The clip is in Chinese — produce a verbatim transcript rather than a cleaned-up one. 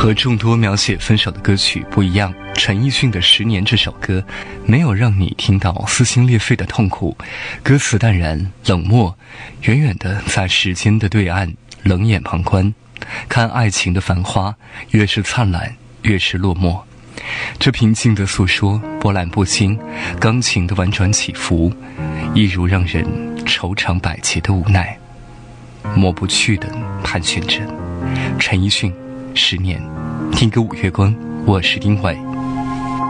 和众多描写分手的歌曲不一样，陈奕迅的《十年》这首歌没有让你听到撕心裂肺的痛苦，歌词淡然冷漠，远远的在时间的对岸冷眼旁观，看爱情的繁花，越是灿烂越是落寞。这平静的诉说，波澜不惊，钢琴的婉转起伏，一如让人愁肠百结的无奈，抹不去的盘旋着。陈奕迅十年，听歌五月光，我是丁伟。